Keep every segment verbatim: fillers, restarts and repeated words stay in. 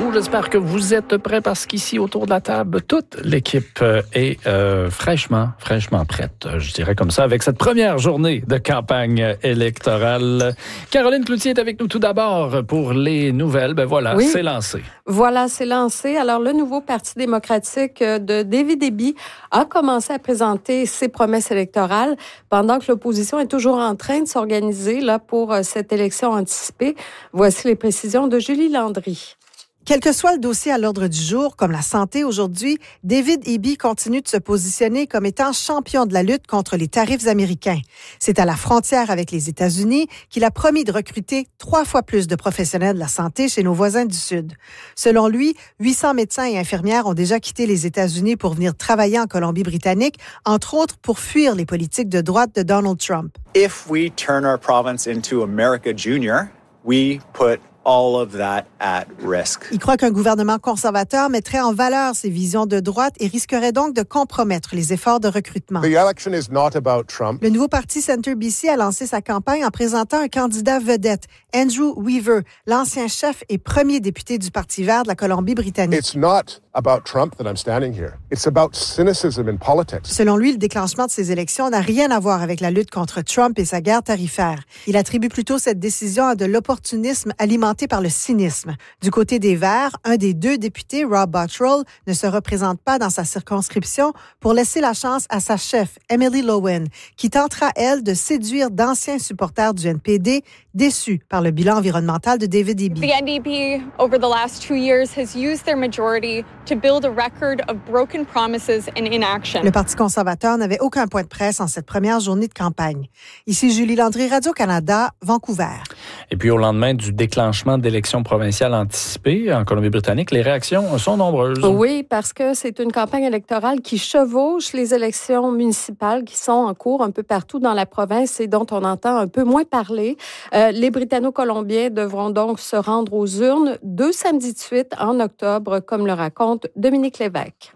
vous. J'espère que vous êtes prêts parce qu'ici, autour de la table, toute l'équipe est euh, fraîchement, fraîchement prête, je dirais comme ça, avec cette première journée de campagne électorale. Caroline Cloutier est avec nous tout d'abord pour les nouvelles. Ben voilà, oui. c'est lancé. Voilà, c'est lancé. Alors, le nouveau Parti démocratique de David Eby a commencé à présenter ses promesses électorales pendant que l'opposition est toujours en train de s'organiser là pour cette élection anticipée. Voici les précisions de Julie Landry. Quel que soit le dossier à l'ordre du jour, comme la santé aujourd'hui, David Eby continue de se positionner comme étant champion de la lutte contre les tarifs américains. C'est à la frontière avec les États-Unis qu'il a promis de recruter trois fois plus de professionnels de la santé chez nos voisins du Sud. Selon lui, huit cents médecins et infirmières ont déjà quitté les États-Unis pour venir travailler en Colombie-Britannique, entre autres pour fuir les politiques de droite de Donald Trump. If we turn our province into America Junior, we put all of that at risk. Il croit qu'un gouvernement conservateur mettrait en valeur ses visions de droite et risquerait donc de compromettre les efforts de recrutement. The election is not about Trump. Le nouveau parti Centre B C a lancé sa campagne en présentant un candidat vedette, Andrew Weaver, l'ancien chef et premier député du Parti vert de la Colombie-Britannique. It's not about Trump that I'm standing here. It's about cynicism in politics. Selon lui, le déclenchement de ces élections n'a rien à voir avec la lutte contre Trump et sa guerre tarifaire. Il attribue plutôt cette décision à de l'opportunisme alimenté par le cynisme. Du côté des Verts, un des deux députés, Rob Bottrell, ne se représente pas dans sa circonscription pour laisser la chance à sa chef, Emily Lowen, qui tentera, elle, de séduire d'anciens supporters du N P D déçus par le bilan environnemental de David Eby. The N D P, over the last two years, has used their majority to build a record of broken promises and inaction. Le Parti conservateur n'avait aucun point de presse en cette première journée de campagne. Ici Julie Landry, Radio-Canada, Vancouver. Et puis au lendemain du déclenchement d'élections provinciales anticipées en Colombie-Britannique, les réactions sont nombreuses. Oui, parce que c'est une campagne électorale qui chevauche les élections municipales qui sont en cours un peu partout dans la province et dont on entend un peu moins parler. Euh, les Britanno-Colombiens devront donc se rendre aux urnes deux samedis de suite en octobre, comme le raconte Dominique Lévesque.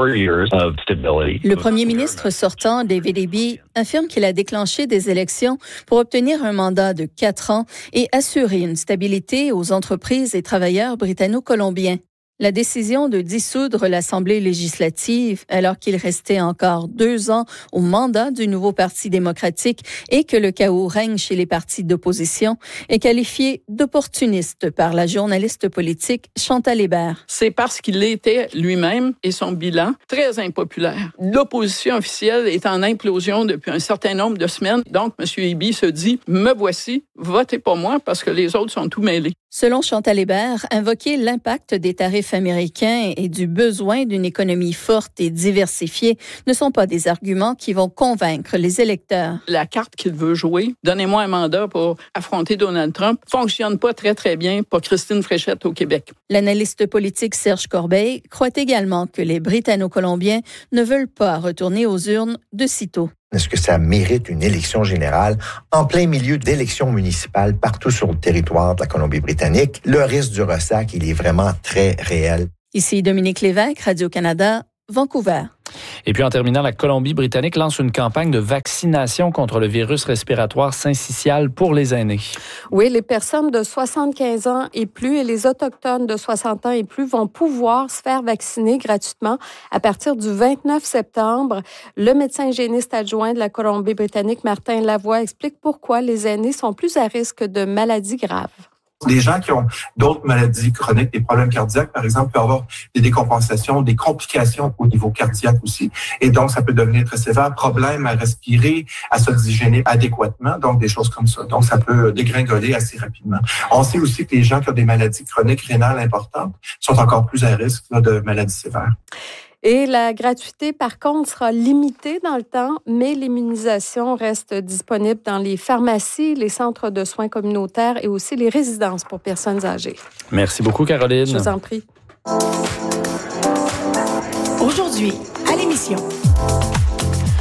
Le premier ministre sortant, David Eby, affirme qu'il a déclenché des élections pour obtenir un mandat de quatre ans et assurer une stabilité aux entreprises et travailleurs britanno-colombiens. La décision de dissoudre l'Assemblée législative, alors qu'il restait encore deux ans au mandat du nouveau Parti démocratique et que le chaos règne chez les partis d'opposition, est qualifiée d'opportuniste par la journaliste politique Chantal Hébert. C'est parce qu'il était lui-même et son bilan très impopulaire. L'opposition officielle est en implosion depuis un certain nombre de semaines. Donc, M. Eby se dit, me voici, votez pas moi parce que les autres sont tout mêlés. Selon Chantal Hébert, invoquer l'impact des tarifs américains et du besoin d'une économie forte et diversifiée ne sont pas des arguments qui vont convaincre les électeurs. La carte qu'il veut jouer, donnez-moi un mandat pour affronter Donald Trump, fonctionne pas très, très bien pour Christine Fréchette au Québec. L'analyste politique Serge Corbeil croit également que les Britanno-Colombiens ne veulent pas retourner aux urnes de sitôt. Est-ce que ça mérite une élection générale en plein milieu d'élections municipales partout sur le territoire de la Colombie-Britannique? Le risque du ressac, il est vraiment très réel. Ici Dominique Lévesque, Radio-Canada, Vancouver. Et puis en terminant, la Colombie-Britannique lance une campagne de vaccination contre le virus respiratoire syncytial pour les aînés. Oui, les personnes de soixante-quinze ans et plus et les Autochtones de soixante ans et plus vont pouvoir se faire vacciner gratuitement à partir du vingt-neuf septembre. Le médecin hygiéniste adjoint de la Colombie-Britannique, Martin Lavoie, explique pourquoi les aînés sont plus à risque de maladies graves. Des gens qui ont d'autres maladies chroniques, des problèmes cardiaques, par exemple, peuvent avoir des décompensations, des complications au niveau cardiaque aussi. Et donc, ça peut devenir très sévère. Problème à respirer, à s'oxygéner adéquatement, donc des choses comme ça. Donc, ça peut dégringoler assez rapidement. On sait aussi que les gens qui ont des maladies chroniques rénales importantes sont encore plus à risque là, de maladies sévères. Et la gratuité, par contre, sera limitée dans le temps, mais l'immunisation reste disponible dans les pharmacies, les centres de soins communautaires et aussi les résidences pour personnes âgées. Merci beaucoup, Caroline. Je vous en prie. Aujourd'hui, à l'émission.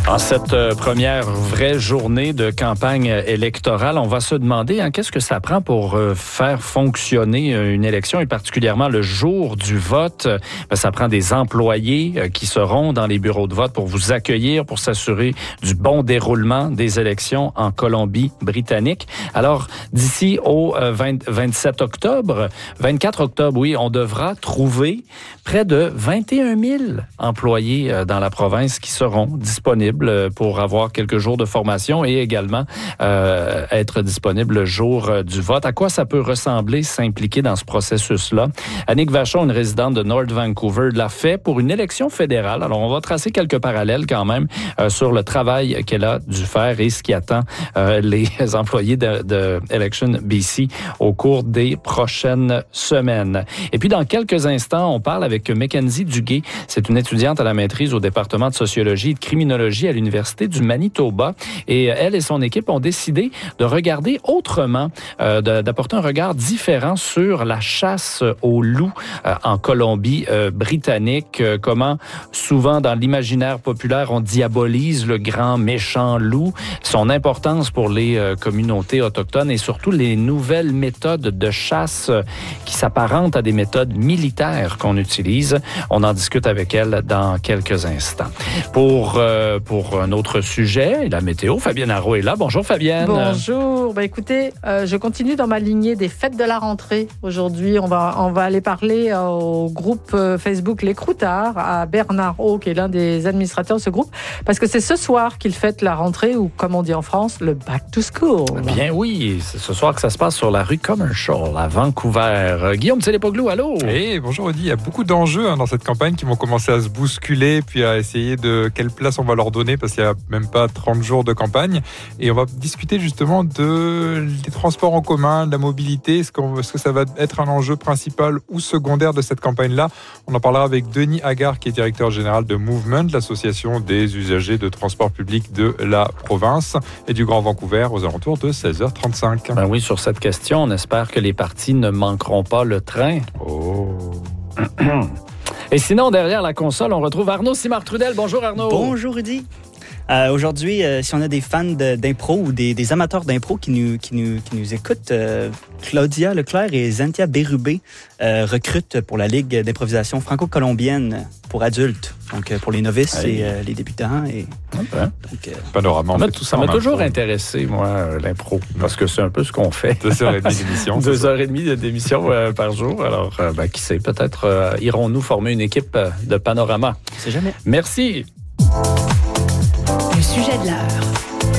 En cette euh, première vraie journée de campagne électorale, on va se demander hein, qu'est-ce que ça prend pour euh, faire fonctionner une élection et particulièrement le jour du vote. Ben, ça prend des employés euh, qui seront dans les bureaux de vote pour vous accueillir, pour s'assurer du bon déroulement des élections en Colombie-Britannique. Alors, d'ici au euh, vingt, vingt-sept octobre, vingt-quatre octobre, oui, on devra trouver près de vingt et un mille employés euh, dans la province qui seront disponibles pour avoir quelques jours de formation et également euh, être disponible le jour euh, du vote. À quoi ça peut ressembler, s'impliquer dans ce processus-là? Annick Vachon, une résidente de North Vancouver, l'a fait pour une élection fédérale. Alors, on va tracer quelques parallèles quand même euh, sur le travail qu'elle a dû faire et ce qui attend euh, les employés de, de Election B C au cours des prochaines semaines. Et puis, dans quelques instants, on parle avec Mackenzie Duguay. C'est une étudiante à la maîtrise au département de sociologie et de criminologie à l'Université du Manitoba. Et elle et son équipe ont décidé de regarder autrement, euh, de, d'apporter un regard différent sur la chasse aux loups euh, en Colombie-Britannique. Euh, comment, souvent, dans l'imaginaire populaire, on diabolise le grand méchant loup, son importance pour les euh, communautés autochtones et surtout les nouvelles méthodes de chasse euh, qui s'apparentent à des méthodes militaires qu'on utilise. On en discute avec elle dans quelques instants. Pour, euh, pour Pour un autre sujet, la météo, Fabienne Arrault est là. Bonjour Fabienne. Bonjour. Ben, écoutez, euh, je continue dans ma lignée des fêtes de la rentrée. Aujourd'hui, on va, on va aller parler au groupe Facebook Les Croutards, à Bernard Haut, qui est l'un des administrateurs de ce groupe, parce que c'est ce soir qu'ils fêtent la rentrée, ou comme on dit en France, le Back to School. Bien oui, c'est ce soir que ça se passe sur la rue Commercial à Vancouver. Guillaume Télépoglou, allô? Hey, bonjour Audi. Il y a beaucoup d'enjeux hein, dans cette campagne qui vont commencer à se bousculer, puis à essayer de quelle place on va leur donner parce qu'il n'y a même pas trente jours de campagne. Et on va discuter justement de, des transports en commun, de la mobilité. Est-ce, qu'on, est-ce que ça va être un enjeu principal ou secondaire de cette campagne-là? On en parlera avec Denis Agar, qui est directeur général de Movement, l'association des usagers de transport public de la province et du Grand Vancouver, aux alentours de seize heures trente-cinq. Ben oui, sur cette question, on espère que les partis ne manqueront pas le train. Oh... Et sinon, derrière la console, on retrouve Arnaud Simard-Trudel. Bonjour Arnaud. Bonjour Rudy. Euh, aujourd'hui, euh, si on a des fans de, d'impro ou des, des amateurs d'impro qui nous, qui nous, qui nous écoutent, euh, Claudia Leclerc et Zentia Bérubé euh, recrutent pour la Ligue d'improvisation franco-colombienne pour adultes, donc pour les novices Aïe. et euh, les débutants. Et, okay. donc, euh, Panorama. Ça m'a, ça m'a toujours intéressé, moi, euh, l'impro, parce que c'est un peu ce qu'on fait. Deux heures et demie d'émission. Deux heures et demie d'émission euh, par jour. Alors, euh, ben, qui sait, peut-être euh, irons-nous former une équipe de Panorama. C'est jamais. Merci. Le sujet de l'heure.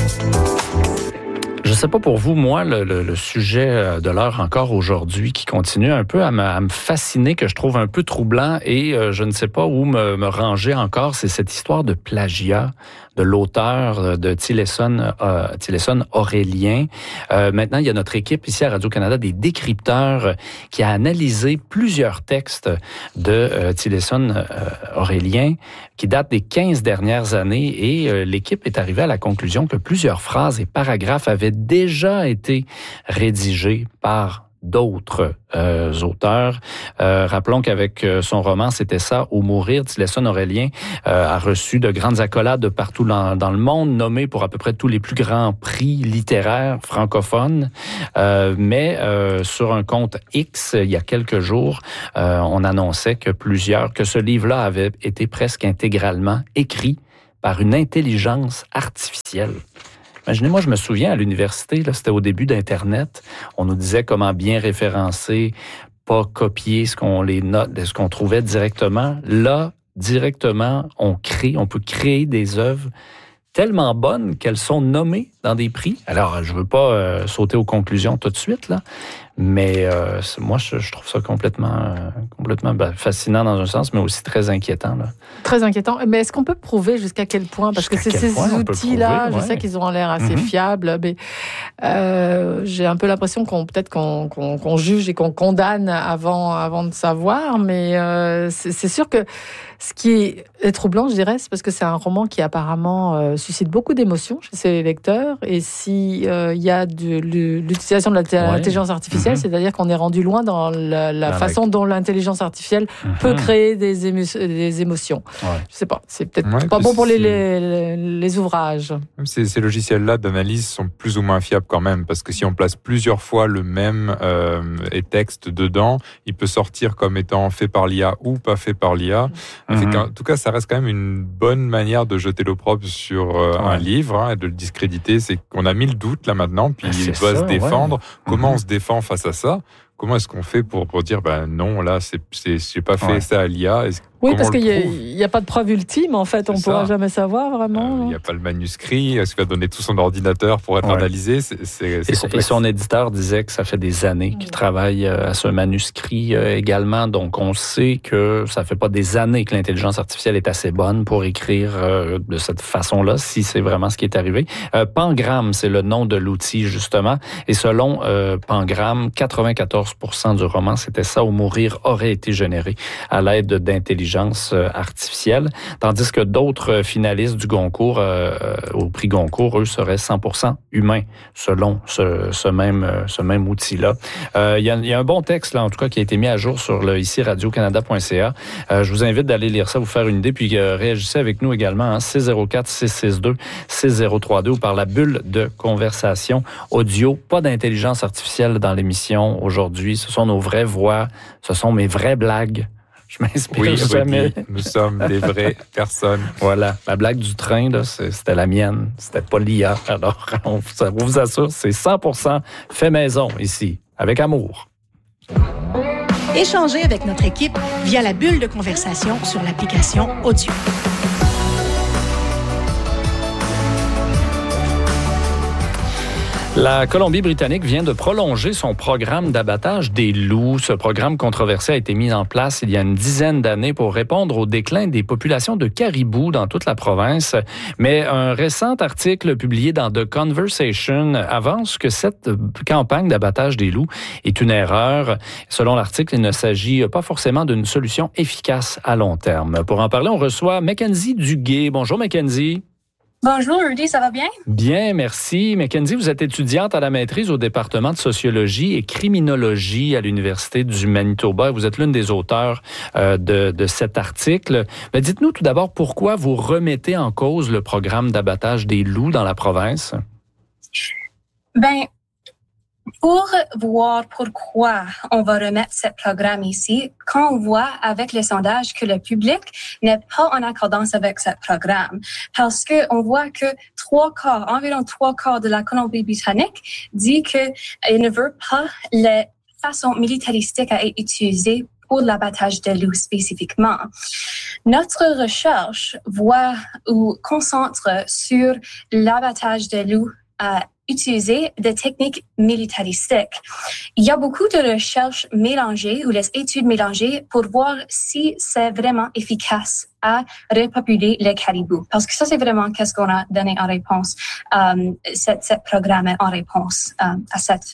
Je sais pas pour vous, moi, le, le, le sujet de l'heure encore aujourd'hui qui continue un peu à me, à me fasciner, que je trouve un peu troublant et euh, je ne sais pas où me, me ranger encore, c'est cette histoire de plagiat de l'auteur de Tilesson, euh, Tilesson Aurélien. Euh, maintenant, il y a notre équipe ici à Radio-Canada, des décrypteurs qui a analysé plusieurs textes de euh, Tilesson euh, Aurélien qui datent des quinze dernières années et euh, l'équipe est arrivée à la conclusion que plusieurs phrases et paragraphes avaient déjà été rédigés par d'autres euh, auteurs. Euh, rappelons qu'avec euh, son roman « C'était ça ou mourir », Tilesson Aurélien euh, a reçu de grandes accolades de partout dans, dans le monde, nommé pour à peu près tous les plus grands prix littéraires francophones. Euh, mais euh, sur un compte X, il y a quelques jours, euh, on annonçait que plusieurs, que ce livre-là avait été presque intégralement écrit par une intelligence artificielle. Imaginez, moi, je me souviens à l'université, là, c'était au début d'Internet, on nous disait comment bien référencer, pas copier ce qu'on les notes, ce qu'on trouvait directement. Là, directement, on crée, on peut créer des œuvres tellement bonnes qu'elles sont nommées dans des prix. Alors, je veux pas euh, sauter aux conclusions tout de suite, là, mais euh, moi, je, je trouve ça complètement, euh, complètement ben, fascinant dans un sens, mais aussi très inquiétant. Là. Très inquiétant. Mais est-ce qu'on peut prouver jusqu'à quel point? Parce jusqu'à que c'est ces outils-là, je ouais. sais qu'ils ont l'air assez mm-hmm. fiables, mais euh, j'ai un peu l'impression qu'on peut-être qu'on, qu'on, qu'on juge et qu'on condamne avant, avant de savoir, mais euh, c'est, c'est sûr que ce qui est troublant, je dirais, c'est parce que c'est un roman qui apparemment euh, suscite beaucoup d'émotions chez ses lecteurs, et si il euh, y a de l'utilisation de l'intelligence artificielle artificielle, mm-hmm. c'est-à-dire qu'on est rendu loin dans la, la façon dont l'intelligence artificielle mm-hmm. peut créer des, émo- des émotions. Ouais. Je sais pas, c'est peut-être ouais, pas bon pour les, les, les ouvrages. Ces, ces logiciels-là d'analyse sont plus ou moins fiables quand même, parce que si on place plusieurs fois le même euh, texte dedans, il peut sortir comme étant fait par l'I A ou pas fait par l'I A. Mm-hmm. En tout cas, ça reste quand même une bonne manière de jeter l'opprobre sur euh, ouais. un livre hein, et de le discréditer. C'est qu'on a mis le doute là maintenant, puis il doit ça, se défendre. Ouais. Comment mm-hmm. on se défend face à ça? Comment est-ce qu'on fait pour, pour dire, ben non, là, c'est, c'est, j'ai pas fait ouais. ça à l'I A? Est-ce, oui, parce qu'il n'y a, a pas de preuve ultime, en fait. C'est on ne pourra jamais savoir, vraiment. Il n'y euh, a pas le manuscrit. Est-ce qu'il va donner tout son ordinateur pour être ouais. analysé? C'est, c'est, c'est et, et son éditeur disait que ça fait des années qu'il travaille à ce manuscrit également. Donc, on sait que ça fait pas des années que l'intelligence artificielle est assez bonne pour écrire de cette façon-là, si c'est vraiment ce qui est arrivé. Euh, Pangram, c'est le nom de l'outil, justement. Et selon euh, Pangram, quatre-vingt-quatorze pour cent du roman, c'était ça ou mourir, aurait été généré à l'aide d'intelligence artificielle, tandis que d'autres finalistes du Goncourt, euh, au prix Goncourt, eux, seraient cent pour cent humains, selon ce, ce, même, ce même outil-là. Euh, il y a, il y a un bon texte, là, en tout cas, qui a été mis à jour sur le ici radio canada point c a. Euh, je vous invite d'aller lire ça, vous faire une idée, puis euh, réagissez avec nous également, hein, six zéro quatre, six six deux, six zéro trois deux ou par la bulle de conversation audio. Pas d'intelligence artificielle dans l'émission aujourd'hui. Ce sont nos vraies voix, ce sont mes vraies blagues. Je m'inspire oui, jamais. Oui, nous sommes des vraies personnes. Voilà. La blague du train, là, c'était la mienne. C'était pas l'I A. Alors, on vous assure, c'est cent pour cent fait maison ici, avec amour. Échangez avec notre équipe via la bulle de conversation sur l'application Audio. La Colombie-Britannique vient de prolonger son programme d'abattage des loups. Ce programme controversé a été mis en place il y a une dizaine d'années pour répondre au déclin des populations de caribous dans toute la province. Mais un récent article publié dans The Conversation avance que cette campagne d'abattage des loups est une erreur. Selon l'article, il ne s'agit pas forcément d'une solution efficace à long terme. Pour en parler, on reçoit Mackenzie Duguay. Bonjour Mackenzie. Bonjour Rudy, ça va bien? Bien, merci. Mackenzie, vous êtes étudiante à la maîtrise au département de sociologie et criminologie à l'Université du Manitoba. Vous êtes l'une des auteurs euh, de, de cet article. Mais dites-nous tout d'abord pourquoi vous remettez en cause le programme d'abattage des loups dans la province? Ben, pour voir pourquoi on va remettre ce programme ici, quand on voit avec les sondages que le public n'est pas en accordance avec ce programme, parce que on voit que trois quarts, environ trois quarts de la Colombie-Britannique dit que il ne veut pas les façons militaristiques à être utilisées pour l'abattage de loups spécifiquement. Notre recherche voit ou concentre sur l'abattage de loups à utiliser des techniques militaristiques. Il y a beaucoup de recherches mélangées ou des études mélangées pour voir si c'est vraiment efficace à repopuler les caribous. Parce que ça, c'est vraiment qu'est-ce qu'on a donné en réponse, euh, cette, cette programme en réponse euh, à cette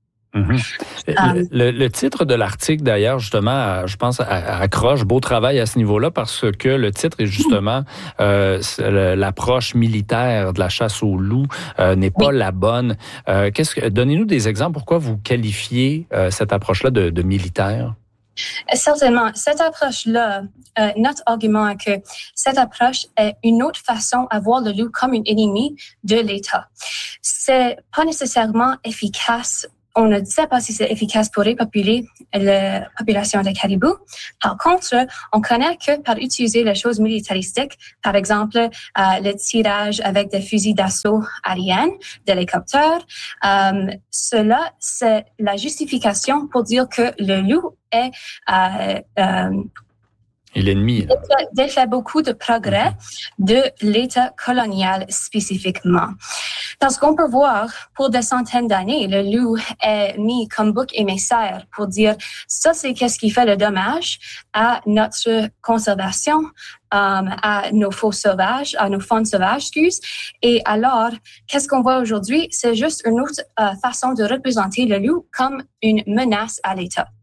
Mm-hmm. Um, le, le titre de l'article, d'ailleurs, justement, je pense, accroche beau travail à ce niveau-là parce que le titre est justement euh, l'approche militaire de la chasse aux loups euh, n'est pas oui. la bonne. Euh, qu'est-ce que, donnez-nous des exemples. Pourquoi vous qualifiez euh, cette approche-là de, de militaire? Certainement. Cette approche-là, euh, notre argument est que cette approche est une autre façon à voir le loup comme un ennemi de l'État. C'est pas nécessairement efficace. On ne sait pas si c'est efficace pour repopuler la population des caribous. Par contre, on connaît que par utiliser les choses militaristiques, par exemple euh, le tirage avec des fusils d'assaut aériens, d'hélicoptères, euh, cela, c'est la justification pour dire que le loup est euh, euh, Et l'ennemi. Il fait beaucoup de progrès de l'État colonial spécifiquement. Parce qu'on peut voir, pour des centaines d'années, le loup est mis comme bouc émissaire pour dire ça, c'est qu'est-ce qui fait le dommage à notre conservation, um, à nos faux sauvages, à nos faunes sauvages, excuse. Et alors, qu'est-ce qu'on voit aujourd'hui? C'est juste une autre euh, façon de représenter le loup comme une menace à l'État.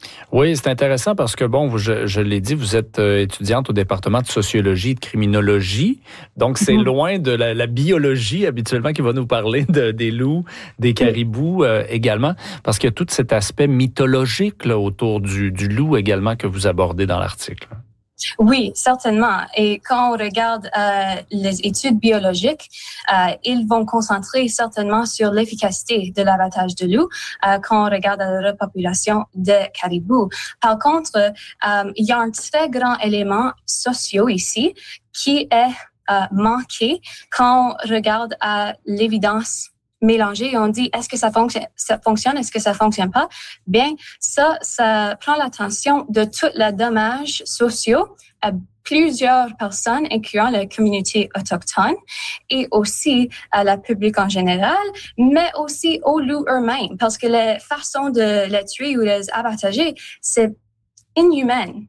Oui, c'est intéressant parce que, bon, je, je l'ai dit, vous êtes euh, étudiante au département de sociologie et de criminologie. Donc, c'est mm-hmm. loin de la, la biologie habituellement qui va nous parler de, des loups, des caribous euh, également, parce qu'il y a tout cet aspect mythologique là, autour du, du loup également que vous abordez dans l'article. Oui, certainement. Et quand on regarde euh, les études biologiques, euh, ils vont concentrer certainement sur l'efficacité de l'abattage de loups euh, quand on regarde la repopulation de caribous. Par contre, euh, il y a un très grand élément social ici qui est euh, manqué quand on regarde à l'évidence mélangé et on dit est-ce que ça fonctionne, ça fonctionne, est-ce que ça fonctionne pas? Bien, ça, ça prend l'attention de tous les dommages sociaux à plusieurs personnes, incluant la communauté autochtone et aussi à la public en général, mais aussi aux loups eux-mêmes, parce que la façon de les tuer ou les abattager, c'est inhumain.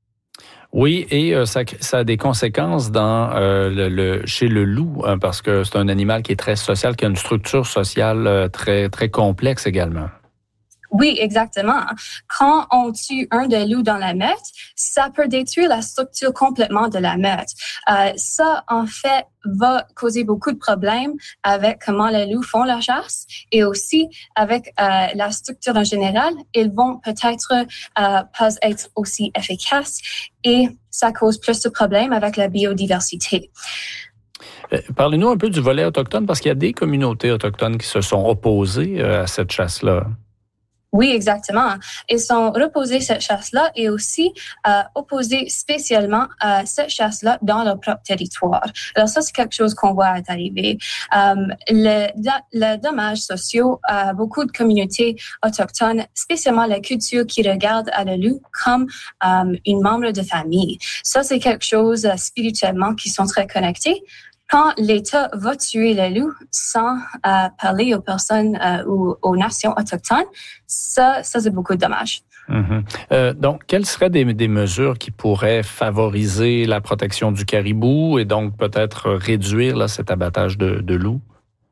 Oui, et euh, ça, ça a des conséquences dans euh, le, le chez le loup, hein, parce que c'est un animal qui est très social, qui a une structure sociale euh, très très complexe également. Oui, exactement. Quand on tue un des loups dans la meute, ça peut détruire la structure complètement de la meute. Euh, ça, en fait, va causer beaucoup de problèmes avec comment les loups font leur chasse et aussi avec euh, la structure en général. Ils vont peut-être euh, pas être aussi efficaces et ça cause plus de problèmes avec la biodiversité. Parlez-nous un peu du volet autochtone, parce qu'il y a des communautés autochtones qui se sont opposées à cette chasse-là. Oui, exactement. Ils sont reposés cette chasse-là et aussi euh, opposés spécialement à cette chasse-là dans leur propre territoire. Alors ça, c'est quelque chose qu'on voit arriver. Euh, le, le dommage sociaux à beaucoup de communautés autochtones, spécialement la culture qui regarde à le loup comme euh, une membre de famille. Ça, c'est quelque chose euh, spirituellement qui sont très connectés. Quand l'État va tuer le loup sans euh, parler aux personnes euh, ou aux nations autochtones, ça, ça c'est beaucoup de dommages. Mm-hmm. Euh, donc, quelles seraient des, des mesures qui pourraient favoriser la protection du caribou et donc peut-être réduire là, cet abattage de, de loups?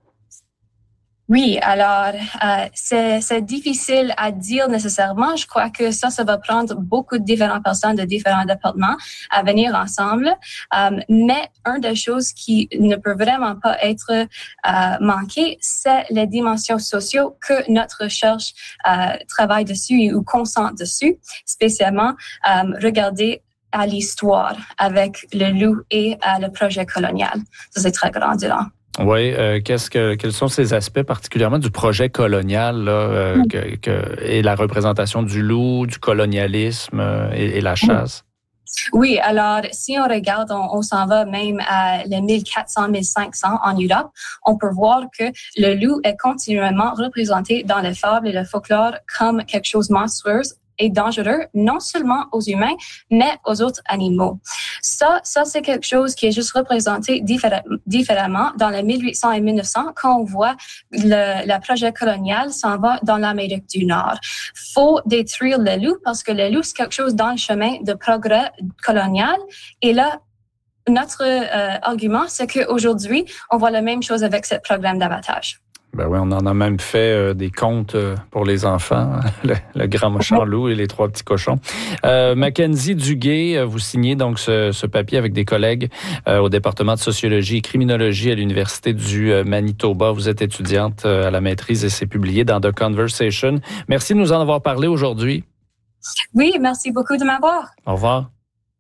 Oui, alors euh, c'est, c'est difficile à dire nécessairement. Je crois que ça, ça va prendre beaucoup de différentes personnes de différents départements à venir ensemble. Euh, mais une des choses qui ne peut vraiment pas être euh, manquée, c'est les dimensions sociales que notre recherche euh, travaille dessus ou concentre dessus, spécialement euh, regarder à l'histoire avec le loup et euh, le projet colonial. Ça, c'est très grand dedans. Oui, euh, qu'est-ce que quels sont ces aspects particulièrement du projet colonial là, euh, oui. que, que, et la représentation du loup, du colonialisme euh, et, et la chasse? Oui, alors si on regarde, on, on s'en va même à les mille quatre cents, mille cinq cents en Europe, on peut voir que le loup est continuellement représenté dans les fables et le folklore comme quelque chose de monstrueux et dangereux, non seulement aux humains, mais aux autres animaux. Ça, ça c'est quelque chose qui est juste représenté différé- différemment dans les mille huit cents et mille neuf cents, quand on voit le, le projet colonial s'en va dans l'Amérique du Nord. Faut détruire le loup parce que le loup, c'est quelque chose dans le chemin de progrès colonial. Et là, notre euh, argument, c'est qu'aujourd'hui, on voit la même chose avec ce programme d'abattage. Ben oui, on en a même fait euh, des contes euh, pour les enfants, le, le grand méchant loup et les trois petits cochons. Euh, Mackenzie Duguay, euh, vous signez donc ce, ce papier avec des collègues euh, au département de sociologie et criminologie à l'Université du euh, Manitoba. Vous êtes étudiante euh, à la maîtrise et c'est publié dans The Conversation. Merci de nous en avoir parlé aujourd'hui. Oui, merci beaucoup de m'avoir. Au revoir.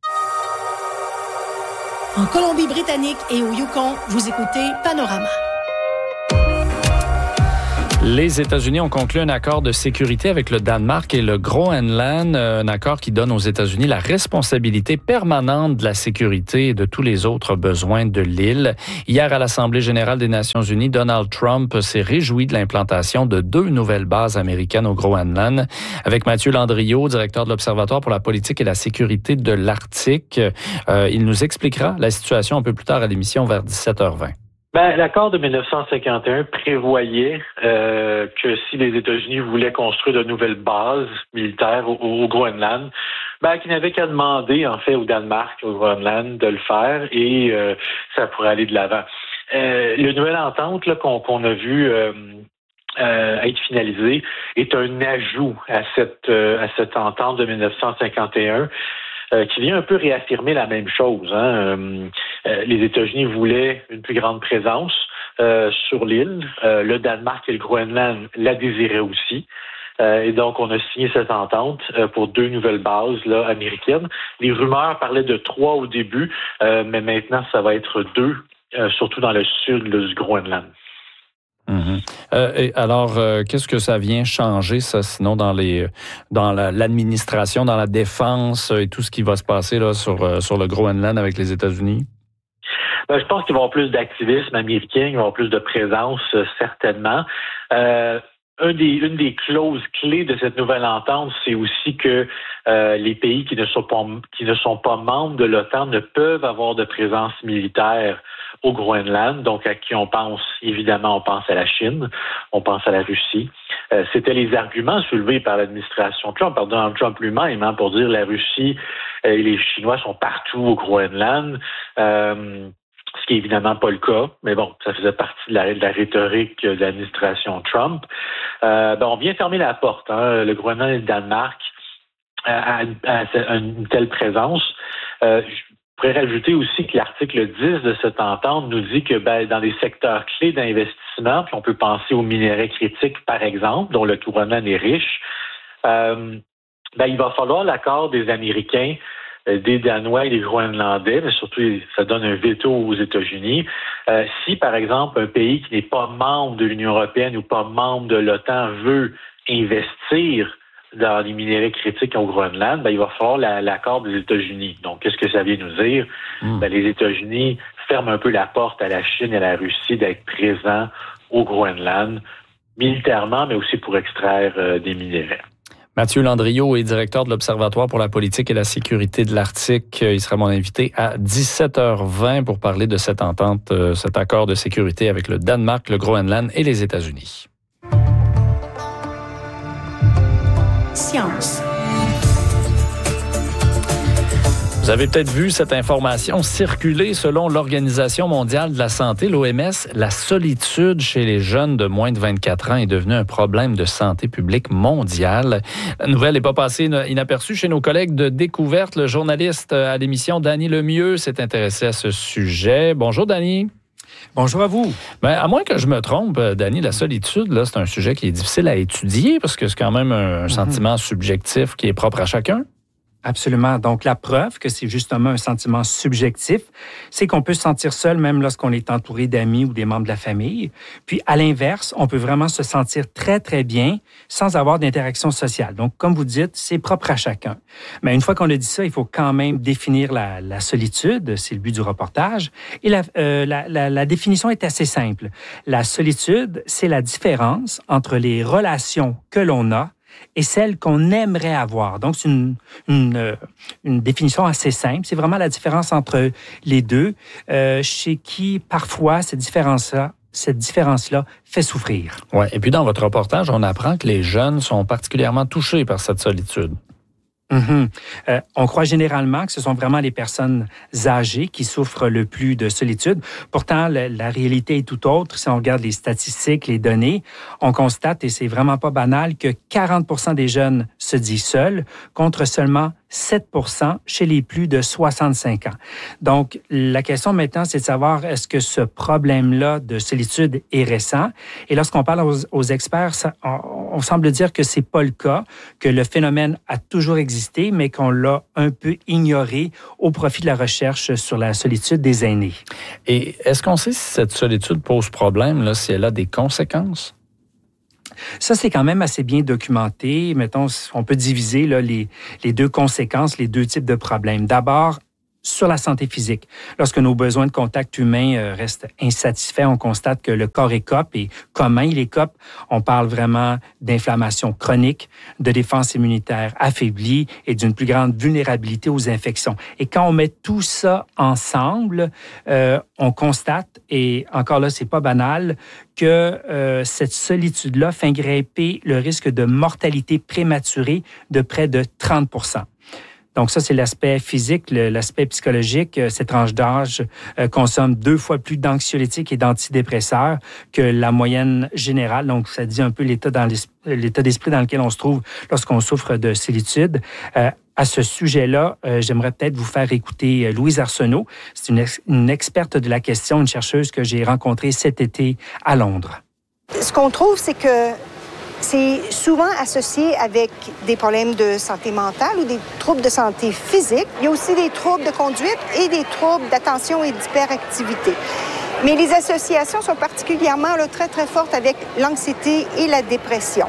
En Colombie-Britannique et au Yukon, vous écoutez Panorama. Les États-Unis ont conclu un accord de sécurité avec le Danemark et le Groenland, un accord qui donne aux États-Unis la responsabilité permanente de la sécurité et de tous les autres besoins de l'île. Hier, à l'Assemblée générale des Nations unies, Donald Trump s'est réjoui de l'implantation de deux nouvelles bases américaines au Groenland. Avec Mathieu Landriot, directeur de l'Observatoire pour la politique et la sécurité de l'Arctique, euh, il nous expliquera la situation un peu plus tard à l'émission vers dix-sept heures vingt. Ben, l'accord de dix-neuf cent cinquante et un prévoyait euh, que si les États-Unis voulaient construire de nouvelles bases militaires au, au Groenland, ben, qu'ils n'avaient qu'à demander, en fait, au Danemark, au Groenland, de le faire et euh, ça pourrait aller de l'avant. Euh, le nouvelle entente là, qu'on, qu'on a vu euh, euh, être finalisé est un ajout à cette, euh, à cette entente de dix-neuf cent cinquante et un euh, qui vient un peu réaffirmer la même chose. Hein. Euh, euh, les États-Unis voulaient une plus grande présence euh, sur l'île. Euh, le Danemark et le Groenland la désiraient aussi. Euh, et donc, on a signé cette entente euh, pour deux nouvelles bases là, américaines. Les rumeurs parlaient de trois au début, euh, mais maintenant, ça va être deux, euh, surtout dans le sud là, du Groenland. Mm-hmm. Euh, et alors, euh, qu'est-ce que ça vient changer, ça, sinon, dans les dans la, l'administration, dans la défense et tout ce qui va se passer là, sur, euh, sur le Groenland avec les États-Unis? Ben, je pense qu'il va y avoir plus d'activisme américain, il va y avoir plus de présence, euh, certainement. Euh, Un des, une des clauses clés de cette nouvelle entente, c'est aussi que euh, les pays qui ne sont pas qui ne sont pas membres de l'OTAN ne peuvent avoir de présence militaire au Groenland. Donc, à qui on pense? Évidemment, on pense à la Chine, on pense à la Russie. Euh, c'était les arguments soulevés par l'administration Trump, par Donald Trump lui-même, hein, pour dire la Russie et les Chinois sont partout au Groenland. Euh, Ce qui est évidemment pas le cas, mais bon, ça faisait partie de la, de la rhétorique de l'administration Trump. Euh, ben, on vient fermer la porte, hein, le Groenland et le Danemark, à, à, à une telle présence. Euh, je pourrais rajouter aussi que l'article dix de cette entente nous dit que ben, dans des secteurs clés d'investissement, puis on peut penser aux minerais critiques, par exemple, dont le Groenland est riche, euh, ben, il va falloir l'accord des Américains, des Danois et des Groenlandais, mais surtout, ça donne un veto aux États-Unis. Euh, si, par exemple, un pays qui n'est pas membre de l'Union européenne ou pas membre de l'OTAN veut investir dans les minéraux critiques au Groenland, ben, il va falloir la, l'accord des États-Unis. Donc, qu'est-ce que ça vient nous dire? Mmh. Ben, les États-Unis ferment un peu la porte à la Chine et à la Russie d'être présents au Groenland, militairement, mais aussi pour extraire euh, des minéraux. Mathieu Landriot est directeur de l'Observatoire pour la politique et la sécurité de l'Arctique. Il sera mon invité à dix-sept heures vingt pour parler de cette entente, cet accord de sécurité avec le Danemark, le Groenland et les États-Unis. Science. Vous avez peut-être vu cette information circuler selon l'Organisation mondiale de la santé, l'O M S. La solitude chez les jeunes de moins de vingt-quatre ans est devenue un problème de santé publique mondiale. La nouvelle n'est pas passée inaperçue chez nos collègues de Découverte. Le journaliste à l'émission Danny Lemieux s'est intéressé à ce sujet. Bonjour, Danny. Bonjour à vous. Ben, à moins que je me trompe, Danny, la solitude, là, c'est un sujet qui est difficile à étudier parce que c'est quand même un, un mm-hmm. sentiment subjectif qui est propre à chacun. Absolument. Donc, la preuve que c'est justement un sentiment subjectif, c'est qu'on peut se sentir seul même lorsqu'on est entouré d'amis ou des membres de la famille. Puis, à l'inverse, on peut vraiment se sentir très, très bien sans avoir d'interaction sociale. Donc, comme vous dites, c'est propre à chacun. Mais une fois qu'on a dit ça, il faut quand même définir la, la solitude. C'est le but du reportage. Et la, euh, la, la, la définition est assez simple. La solitude, c'est la différence entre les relations que l'on a et celle qu'on aimerait avoir. Donc, c'est une, une, une définition assez simple. C'est vraiment la différence entre les deux, euh, chez qui, parfois, cette différence-là, cette différence-là fait souffrir. Oui, et puis dans votre reportage, on apprend que les jeunes sont particulièrement touchés par cette solitude. Mm-hmm. Euh, on croit généralement que ce sont vraiment les personnes âgées qui souffrent le plus de solitude. Pourtant, la, la réalité est tout autre. Si on regarde les statistiques, les données, on constate, et c'est vraiment pas banal, que quarante pour cent des jeunes se disent seuls, contre seulement sept pour cent chez les plus de soixante-cinq ans. Donc, la question maintenant, c'est de savoir est-ce que ce problème-là de solitude est récent? Et lorsqu'on parle aux, aux experts, ça, on, on semble dire que c'est pas le cas, que le phénomène a toujours existé, mais qu'on l'a un peu ignoré au profit de la recherche sur la solitude des aînés. Et est-ce qu'on sait si cette solitude pose problème, là, si elle a des conséquences? Ça, c'est quand même assez bien documenté. Mettons, on peut diviser là, les, les deux conséquences, les deux types de problèmes. D'abord, sur la santé physique. Lorsque nos besoins de contact humain euh, restent insatisfaits, on constate que le corps écope. Et comment il écope? On parle vraiment d'inflammation chronique, de défense immunitaire affaiblie et d'une plus grande vulnérabilité aux infections. Et quand on met tout ça ensemble, euh, on constate, et encore là, c'est pas banal, que euh, cette solitude-là fait grimper le risque de mortalité prématurée de près de trente pour cent. Donc ça, c'est l'aspect physique, le, l'aspect psychologique. Cette tranche d'âge euh, consomme deux fois plus d'anxiolytiques et d'antidépresseurs que la moyenne générale. Donc ça dit un peu l'état, dans l'état d'esprit dans lequel on se trouve lorsqu'on souffre de solitude. Euh, À ce sujet-là, euh, j'aimerais peut-être vous faire écouter euh, Louise Arsenault. C'est une, ex- une experte de la question, une chercheuse que j'ai rencontrée cet été à Londres. Ce qu'on trouve, c'est que c'est souvent associé avec des problèmes de santé mentale ou des troubles de santé physique. Il y a aussi des troubles de conduite et des troubles d'attention et d'hyperactivité. Mais les associations sont particulièrement là, très, très fortes avec l'anxiété et la dépression.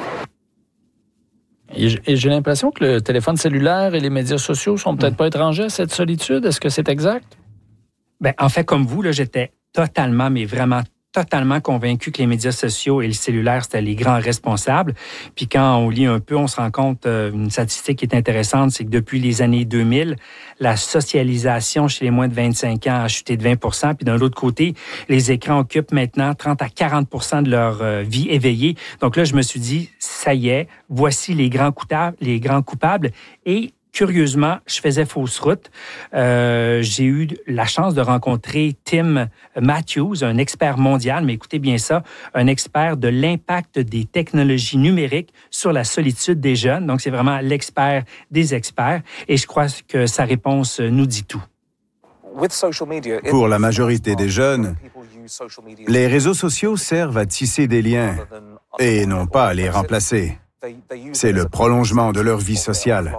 Et j'ai l'impression que le téléphone cellulaire et les médias sociaux sont peut-être pas étrangers à cette solitude. Est-ce que c'est exact? Bien, en fait, comme vous, là, j'étais totalement, mais vraiment totalement convaincu que les médias sociaux et le cellulaire, c'était les grands responsables. Puis quand on lit un peu, on se rend compte, euh, une statistique qui est intéressante, c'est que depuis les années deux mille, la socialisation chez les moins de vingt-cinq ans a chuté de vingt pour cent. Puis d'un autre côté, les écrans occupent maintenant trente à quarante pour cent de leur euh, vie éveillée. Donc là, je me suis dit, ça y est, voici les grands coupables, les grands coupables. Et curieusement, je faisais fausse route. Euh, j'ai eu la chance de rencontrer Tim Matthews, un expert mondial, mais écoutez bien ça, un expert de l'impact des technologies numériques sur la solitude des jeunes. Donc, c'est vraiment l'expert des experts. Et je crois que sa réponse nous dit tout. Pour la majorité des jeunes, les réseaux sociaux servent à tisser des liens et non pas à les remplacer. C'est le prolongement de leur vie sociale.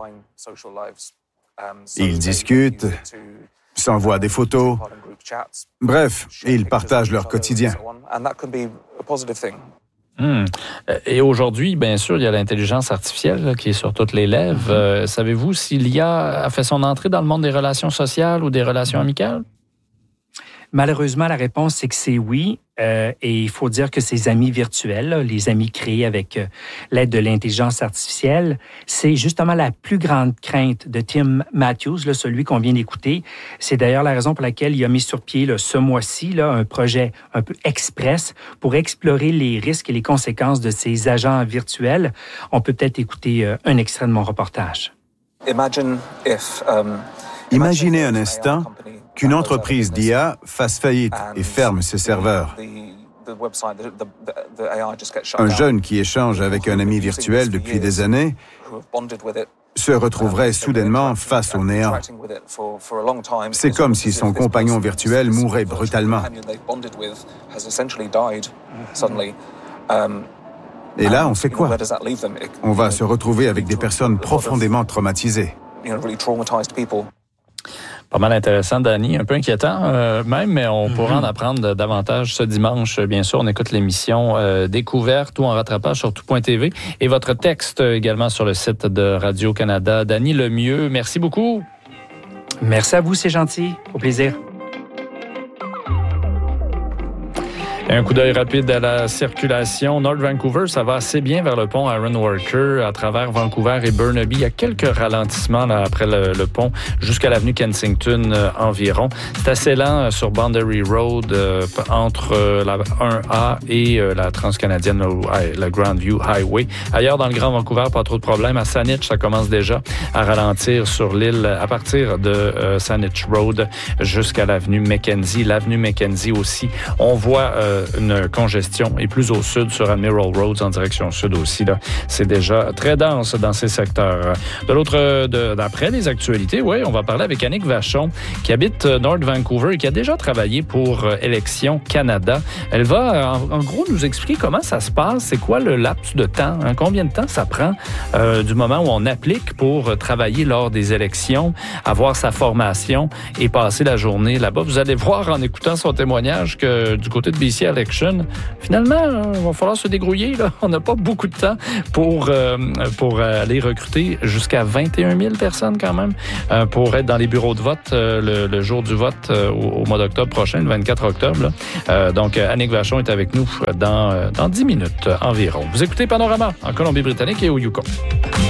Ils discutent, s'envoient des photos. Bref, ils partagent leur quotidien. Mmh. Et aujourd'hui, bien sûr, il y a l'intelligence artificielle là, qui est sur toutes les lèvres. Euh, savez-vous si l'I A a fait son entrée dans le monde des relations sociales ou des relations amicales? Malheureusement, la réponse, c'est que c'est oui. Euh, et il faut dire que ces amis virtuels, là, les amis créés avec euh, l'aide de l'intelligence artificielle, c'est justement la plus grande crainte de Tim Matthews, là, celui qu'on vient d'écouter. C'est d'ailleurs la raison pour laquelle il a mis sur pied là, ce mois-ci là, un projet un peu express pour explorer les risques et les conséquences de ces agents virtuels. On peut peut-être écouter euh, un extrait de mon reportage. Imagine if, um, Imaginez un instant qu'une entreprise d'I A fasse faillite et ferme ses serveurs. Un jeune qui échange avec un ami virtuel depuis des années se retrouverait soudainement face au néant. C'est comme si son compagnon virtuel mourait brutalement. Et là, on fait quoi? On va se retrouver avec des personnes profondément traumatisées. Pas mal intéressant, Danny. Un peu inquiétant euh, même, mais on mm-hmm. pourra en apprendre davantage ce dimanche. Bien sûr, on écoute l'émission euh, Découverte ou en rattrapage sur tout point t v et votre texte également sur le site de Radio-Canada. Danny Lemieux, merci beaucoup. Merci à vous, c'est gentil. Au plaisir. Un coup d'œil rapide à la circulation. North Vancouver, ça va assez bien vers le pont Aaron Walker à travers Vancouver et Burnaby. Il y a quelques ralentissements là, après le, le pont jusqu'à l'avenue Kensington euh, environ. C'est assez lent euh, sur Boundary Road euh, entre euh, la un A et euh, la transcanadienne, euh, la Grandview Highway. Ailleurs dans le Grand Vancouver, pas trop de problèmes. À Saanich, ça commence déjà à ralentir sur l'île à partir de euh, Saanich Road jusqu'à l'avenue Mackenzie. L'avenue Mackenzie aussi, on voit euh, une congestion et plus au sud sur Admiral Road en direction sud aussi. Là, c'est déjà très dense dans ces secteurs. De l'autre, de, d'après les actualités, oui, on va parler avec Annick Vachon qui habite North Vancouver et qui a déjà travaillé pour Élections Canada. Elle va en, en gros nous expliquer comment ça se passe, c'est quoi le laps de temps, hein, combien de temps ça prend euh, du moment où on applique pour travailler lors des élections, avoir sa formation et passer la journée là-bas. Vous allez voir en écoutant son témoignage que du côté de B C Election, finalement, il va falloir se dégrouiller. Là. On n'a pas beaucoup de temps pour, euh, pour aller recruter jusqu'à vingt et un mille personnes quand même euh, pour être dans les bureaux de vote euh, le, le jour du vote euh, au, au mois d'octobre prochain, le vingt-quatre octobre. Là. Euh, donc, Annick Vachon est avec nous dans, dans dix minutes environ. Vous écoutez Panorama en Colombie-Britannique et au Yukon.